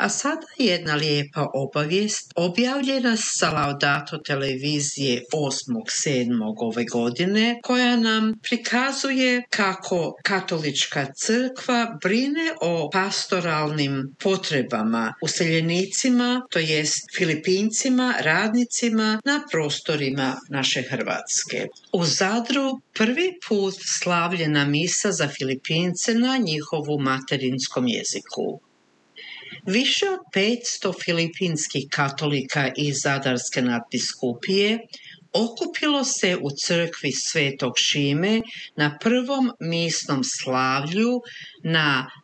sada jedna lijepa obavijest objavljena sa Laudato televizije 8.7. ove godine, koja nam prikazuje kako Katolička crkva brine o pastoralnim potrebama useljenicima, to jest Filipincima, radnicima na prostorima naše Hrvatske. U Zadru prvi put slavljena misa za Filipince na njihovu materinskom jeziku. Više od 500 filipinskih katolika iz Zadarske nadbiskupije okupilo se u crkvi Svetog Šime na prvom misnom slavlju na